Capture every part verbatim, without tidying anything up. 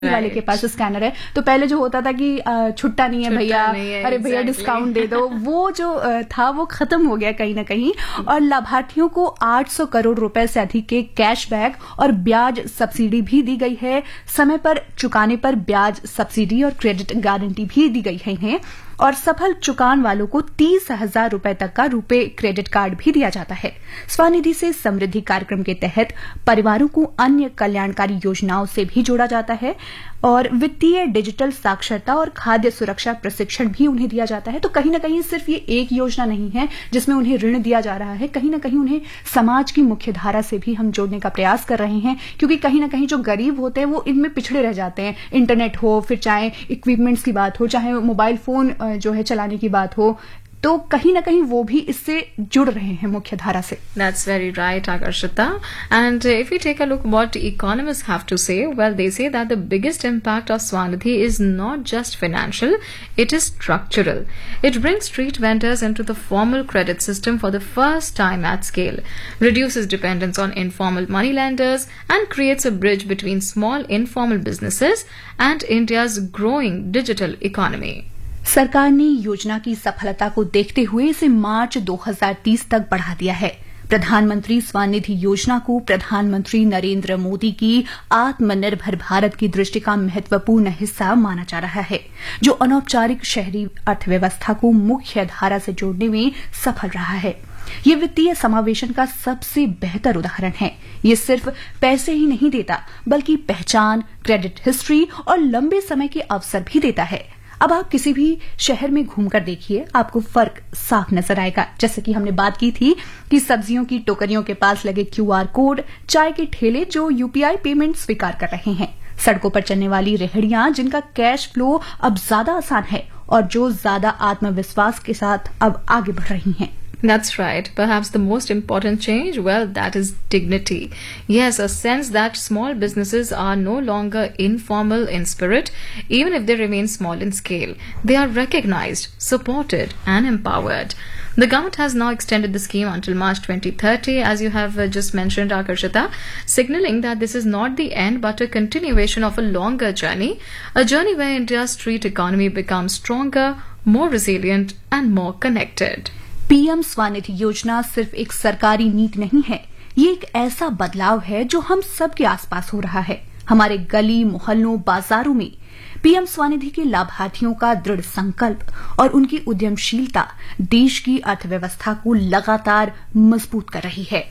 वाले के पास स्कैनर है। तो पहले जो होता था कि छुट्टा नहीं है भैया, अरे भैया डिस्काउंट दे दो, वो जो था वो खत्म हो गया कहीं ना कहीं। और लाभार्थियों को आठ सौ करोड़ रुपए से अधिक के कैशबैक और ब्याज सब्सिडी भी दी गई है। समय पर चुकाने पर ब्याज सब्सिडी और क्रेडिट गारंटी भी दी गई है इन्हें। और सफल चुकान वालों को तीस हजार रुपए तक का रुपे क्रेडिट कार्ड भी दिया जाता है। स्वनिधि से समृद्धि कार्यक्रम के तहत परिवारों को अन्य कल्याणकारी योजनाओं से भी जोड़ा जाता है और वित्तीय डिजिटल साक्षरता और खाद्य सुरक्षा प्रशिक्षण भी उन्हें दिया जाता है। तो कहीं ना कहीं सिर्फ ये एक योजना नहीं है जिसमें उन्हें ऋण दिया जा रहा है, कहीं ना कहीं उन्हें समाज की मुख्य धारा से भी हम जोड़ने का प्रयास कर रहे हैं, क्योंकि कहीं ना कहीं जो गरीब होते हैं वो इनमें पिछड़े रह जाते हैं। इंटरनेट हो, फिर चाहे इक्विपमेंट्स की बात हो, चाहे मोबाइल फोन जो है चलाने की बात हो, तो कहीं ना कहीं वो भी इससे जुड़ रहे हैं मुख्य धारा से। That's very right, Akarshita. And uh, if we take a look what economists have to say, well, they say that the biggest impact of Swanidhi is not just financial, it is structural. It brings street vendors into the formal credit system for the first time at scale, reduces dependence on informal moneylenders, and creates a bridge between small informal businesses and India's growing digital economy. सरकार ने योजना की सफलता को देखते हुए इसे मार्च दो हज़ार तीस तक बढ़ा दिया है। प्रधानमंत्री स्वनिधि योजना को प्रधानमंत्री नरेंद्र मोदी की आत्मनिर्भर भारत की दृष्टि का महत्वपूर्ण हिस्सा माना जा रहा है, जो अनौपचारिक शहरी अर्थव्यवस्था को मुख्य धारा से जोड़ने में सफल रहा है। ये वित्तीय समावेशन का सबसे बेहतर उदाहरण है। ये सिर्फ पैसे ही नहीं देता, बल्कि पहचान, क्रेडिट हिस्ट्री और लंबे समय के अवसर भी देता है। अब आप किसी भी शहर में घूमकर देखिए, आपको फर्क साफ नजर आएगा। जैसे कि हमने बात की थी कि सब्जियों की टोकरियों के पास लगे क्यूआर कोड, चाय के ठेले जो यूपीआई पेमेंट स्वीकार कर रहे हैं, सड़कों पर चलने वाली रेहड़ियां जिनका कैश फ्लो अब ज्यादा आसान है और जो ज्यादा आत्मविश्वास के साथ अब आगे बढ़ रही हैं। That's right. Perhaps the most important change, well, that is dignity. Yes, a sense that small businesses are no longer informal in spirit, even if they remain small in scale. They are recognized, supported, and empowered. The government has now extended the scheme until March twenty thirty, as you have uh, just mentioned, Akarshita, signaling that this is not the end but a continuation of a longer journey, a journey where India's street economy becomes stronger, more resilient, and more connected. PM Svanidhi योजना सिर्फ एक सरकारी नीति नहीं है, ये एक ऐसा बदलाव है जो हम सबके आसपास हो रहा है। हमारे गली मोहल्लों बाजारों में पीएम स्वनिधि के लाभार्थियों का दृढ़ संकल्प और उनकी उद्यमशीलता देश की अर्थव्यवस्था को लगातार मजबूत कर रही है।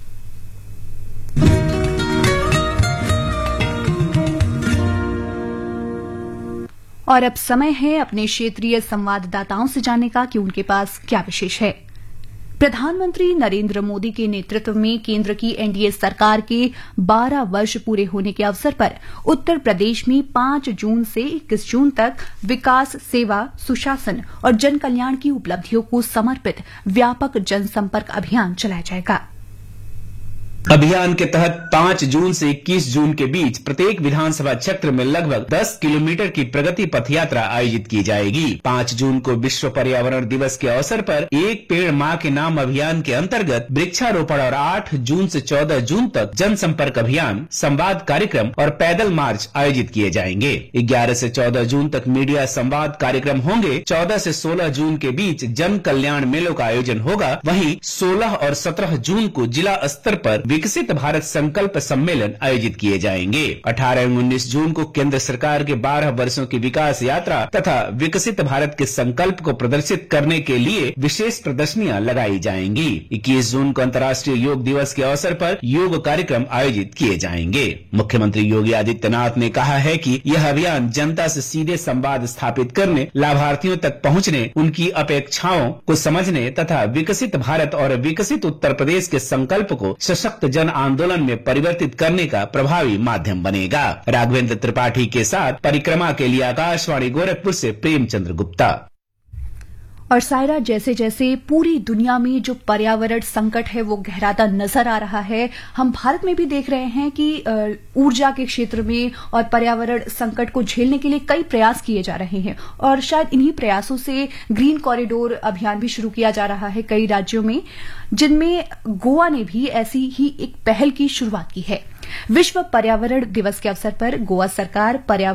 और अब समय है अपने क्षेत्रीय संवाददाताओं से जानने का कि उनके पास क्या विशेष है। प्रधानमंत्री नरेंद्र मोदी के नेतृत्व में केंद्र की एनडीए सरकार के बारह वर्ष पूरे होने के अवसर पर उत्तर प्रदेश में पांच जून से इक्कीस जून तक विकास, सेवा, सुशासन और जन कल्याण की उपलब्धियों को समर्पित व्यापक जनसंपर्क अभियान चलाया जाएगा। अभियान के तहत पांच जून से इक्कीस जून के बीच प्रत्येक विधानसभा क्षेत्र में लगभग दस किलोमीटर की प्रगति पथ यात्रा आयोजित की जाएगी। पांच जून को विश्व पर्यावरण दिवस के अवसर पर एक पेड़ माँ के नाम अभियान के अंतर्गत वृक्षारोपण और आठ जून से चौदह जून तक जनसंपर्क अभियान, संवाद कार्यक्रम और पैदल मार्च आयोजित किए जाएंगे। ग्यारह से चौदह जून तक मीडिया संवाद कार्यक्रम होंगे। चौदह से सोलह जून के बीच जन कल्याण मेलों का आयोजन होगा। वहीं सोलह और सत्रह जून को जिला स्तर पर विकसित भारत संकल्प सम्मेलन आयोजित किए जाएंगे। अठारह एवं उन्नीस जून को केंद्र सरकार के बारह वर्षों की विकास यात्रा तथा विकसित भारत के संकल्प को प्रदर्शित करने के लिए विशेष प्रदर्शनियां लगाई जाएंगी। इक्कीस जून को अंतर्राष्ट्रीय योग दिवस के अवसर पर योग कार्यक्रम आयोजित किए जाएंगे। मुख्यमंत्री योगी आदित्यनाथ ने कहा है कि यह अभियान जनता से सीधे संवाद स्थापित करने, लाभार्थियों तक पहुंचने, उनकी अपेक्षाओं को समझने तथा विकसित भारत और विकसित उत्तर प्रदेश के संकल्प को सशक्त जन आंदोलन में परिवर्तित करने का प्रभावी माध्यम बनेगा। राघवेंद्र त्रिपाठी के साथ परिक्रमा के लिए आकाशवाणी गोरखपुर से प्रेमचंद्र गुप्ता। और सायरा, जैसे जैसे पूरी दुनिया में जो पर्यावरण संकट है वो गहराता नजर आ रहा है, हम भारत में भी देख रहे हैं कि ऊर्जा के क्षेत्र में और पर्यावरण संकट को झेलने के लिए कई प्रयास किए जा रहे हैं और शायद इन्हीं प्रयासों से ग्रीन कॉरिडोर अभियान भी शुरू किया जा रहा है कई राज्यों में, जिनमें गोवा ने भी ऐसी ही एक पहल की शुरुआत की है। विश्व पर्यावरण दिवस के अवसर पर गोवा सरकार पर्यावरण